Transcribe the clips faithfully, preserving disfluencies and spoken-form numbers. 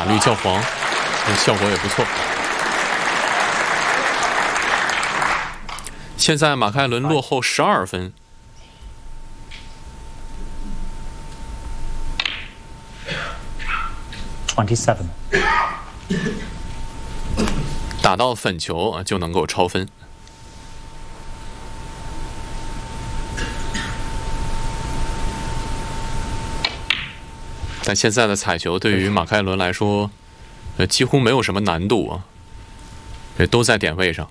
打绿叫黄，效果也不错。现在马凯伦落后十二分。 twenty-seven。 打到粉球啊就能够超分。但现在的彩球对于马凯伦来说，呃，几乎没有什么难度啊，这都在点位上。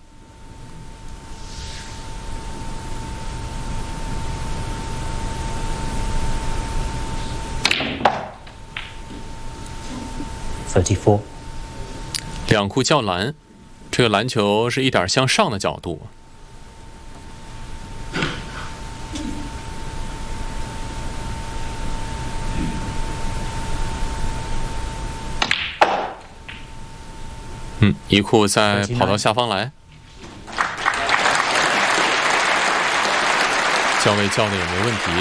thirty-four。 两库叫篮，这个篮球是一点向上的角度。嗯，一库再跑到下方来，叫位叫的也没问题。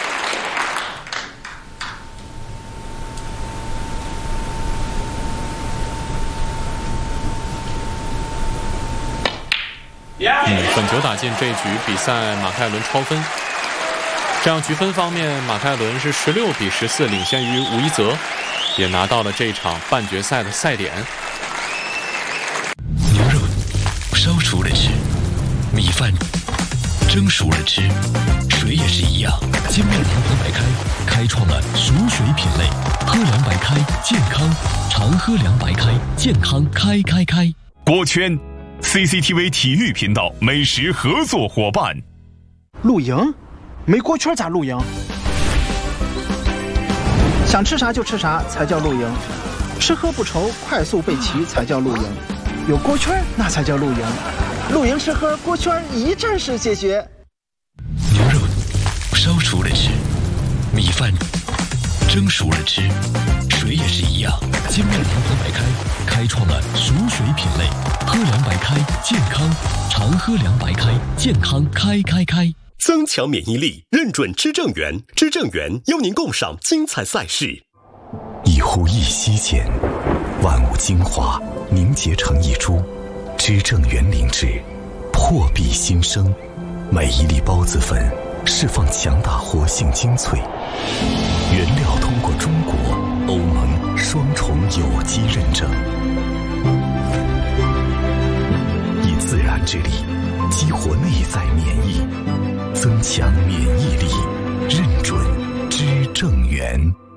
嗯，粉球打进这一局，比赛马凯伦超分。这样局分方面，马凯伦是十六比十四领先于吴一泽，也拿到了这一场半决赛的赛点。 牛肉烧熟了吃，米饭蒸熟了吃，水也是一样。金麦堂黄白开开创了熟水品类，喝凉白开健康，常喝凉白开健康开开开。 锅圈 C C T V 体育频道美食合作伙伴。 露营？没锅圈咋露营？想吃啥就吃啥才叫露营，吃喝不愁，快速备齐才叫露营。有锅圈那才叫露营，露营吃喝锅圈一站式解决。 牛肉烧熟了吃，米饭蒸熟了吃，水也是一样。金麦堂黄白开开创了熟水品类，喝凉白开健康，常喝凉白开健康开开开。 增强免疫力，认准知正源，知正源邀您共赏精彩赛事。 一呼一吸间，万物精华凝结成一株，知正源灵芝，破壁新生。每一粒孢子粉释放强大活性精粹，原料通过中国、欧盟双重有机认证，以自然之力激活内在免疫，增强免疫力，认准知正源。